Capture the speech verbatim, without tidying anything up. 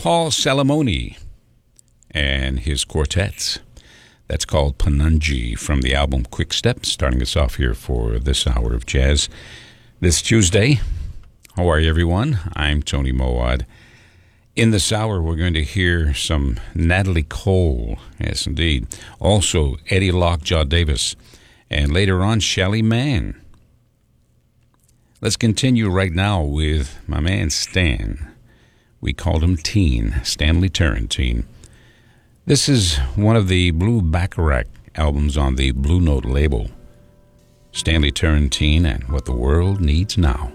Paul Salamoni and his quartets. That's called Panunji from the album Quick Step, starting us off here for this hour of jazz this Tuesday. How are you, everyone? I'm Tony Moad. In this hour, we're going to hear some Natalie Cole. Yes, indeed. Also, Eddie Lockjaw Davis. And later on, Shelly Manne. Let's continue right now with my man Stan. We called him Teen, Stanley Turrentine. This is one of the Blue Bacharach albums on the Blue Note label. Stanley Turrentine and What the World Needs Now.